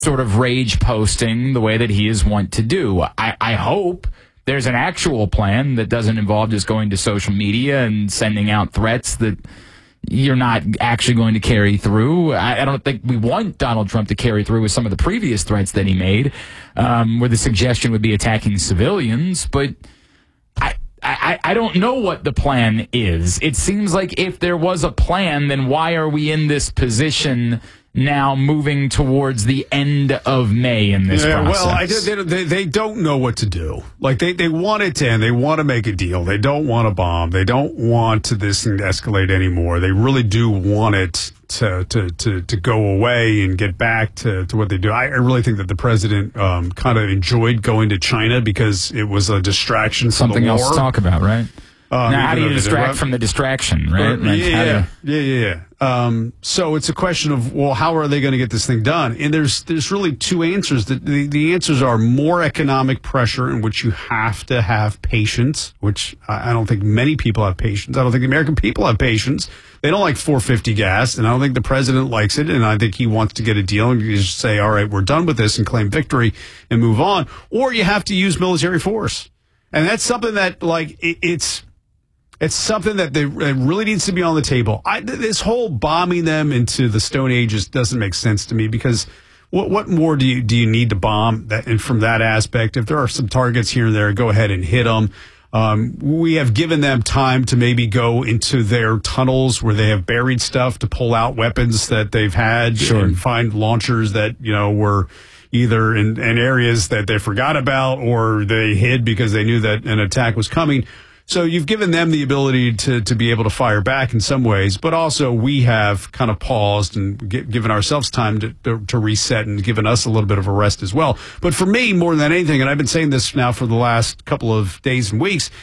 sort of rage posting the way that he is wont to do. I hope there's an actual plan that doesn't involve just going to social media and sending out threats that you're not actually going to carry through. I don't think we want Donald Trump to carry through with some of the previous threats that he made, where the suggestion would be attacking civilians. But I don't know what the plan is. It seems like if there was a plan, then why are we in this position now moving towards the end of May in this process? Well, they don't know what to do. Like, they want it to end. They want to make a deal. They don't want to bomb. They don't want this thing to escalate anymore. They really do want it to go away and get back to what they do. I really think that the president kind of enjoyed going to China because it was a distraction from something the war. Else to talk about, right? Now, how do you distract from the distraction, right? So it's a question of, well, how are they going to get this thing done? And there's really two answers. The answers are more economic pressure, in which you have to have patience, which I don't think many people have patience. I don't think the American people have patience. They don't like $4.50 gas, and I don't think the president likes it, and I think he wants to get a deal and just say, all right, we're done with this and claim victory and move on. Or you have to use military force. And that's something that, like, it's something that really needs to be on the table. This whole bombing them into the Stone Ages doesn't make sense to me, because what more do you need to bomb? And from that aspect, if there are some targets here and there, go ahead and hit them. We have given them time to maybe go into their tunnels where they have buried stuff to pull out weapons that they've had and find launchers that, were either in areas that they forgot about or they hid because they knew that an attack was coming. So you've given them the ability to be able to fire back in some ways, but also we have kind of paused and given ourselves time to reset and given us a little bit of a rest as well. But for me, more than anything, and I've been saying this now for the last couple of days and weeks,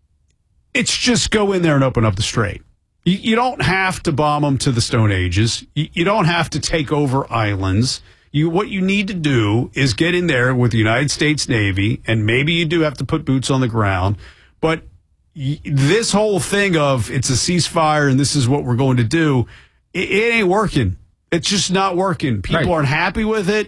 it's just go in there and open up the strait. You don't have to bomb them to the Stone Ages. You don't have to take over islands. What you need to do is get in there with the United States Navy, and maybe you do have to put boots on the ground, but this whole thing of it's a ceasefire and this is what we're going to do, it ain't working. It's just not working. People aren't happy with it.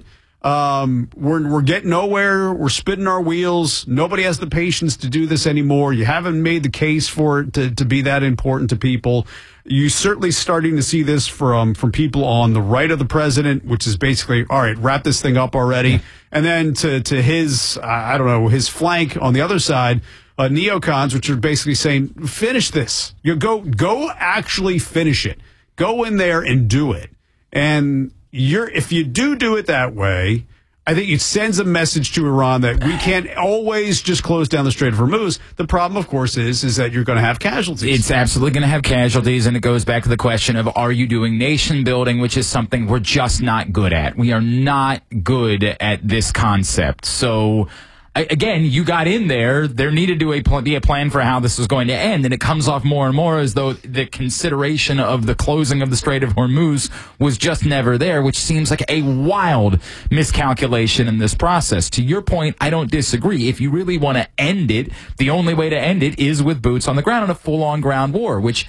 We're getting nowhere. We're spinning our wheels. Nobody has the patience to do this anymore. You haven't made the case for it to be that important to people. You're certainly starting to see this from people on the right of the president, which is basically, all right, wrap this thing up already. And then to his, his flank on the other side, neocons, which are basically saying, finish this. Go actually finish it. Go in there and do it. And if you do it that way, I think it sends a message to Iran that we can't always just close down the Strait of Hormuz. The problem, of course, is that you're going to have casualties. It's absolutely going to have casualties, and it goes back to the question of, are you doing nation building, which is something we're just not good at. We are not good at this concept. So again, you got in there. There needed to be a plan for how this was going to end, and it comes off more and more as though the consideration of the closing of the Strait of Hormuz was just never there, which seems like a wild miscalculation in this process. To your point, I don't disagree. If you really want to end it, the only way to end it is with boots on the ground in a full-on ground war, which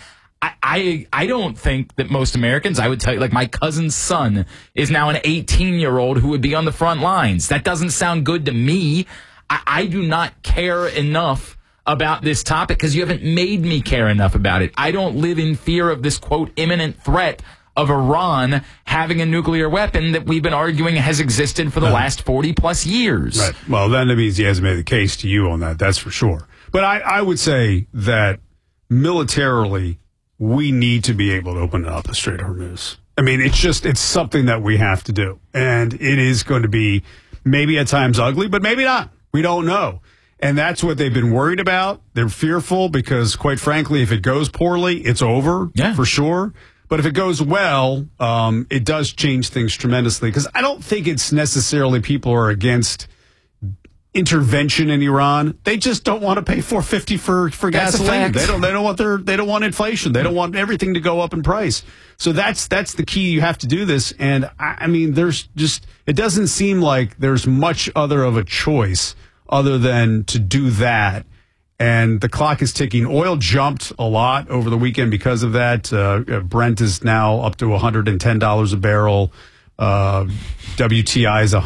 I don't think that most Americans, I would tell you, like my cousin's son is now an 18-year-old who would be on the front lines. That doesn't sound good to me. I do not care enough about this topic because you haven't made me care enough about it. I don't live in fear of this, quote, imminent threat of Iran having a nuclear weapon that we've been arguing has existed for the last 40-plus years. Right. Well, then that means he hasn't made the case to you on that. That's for sure. But I would say that militarily, we need to be able to open up the Strait of Hormuz. I mean, it's something that we have to do. And it is going to be maybe at times ugly, but maybe not. We don't know. And that's what they've been worried about. They're fearful because, quite frankly, if it goes poorly, it's over for sure. But if it goes well, it does change things tremendously. Because I don't think it's necessarily people are against intervention in Iran. They just don't want to pay $4.50 for gasoline. They don't want inflation. They don't want everything to go up in price. So that's the key. You have to do this. And I mean, it doesn't seem like there's much other of a choice other than to do that. And the clock is ticking. Oil jumped a lot over the weekend because of that. Brent is now up to $110 a barrel. WTI is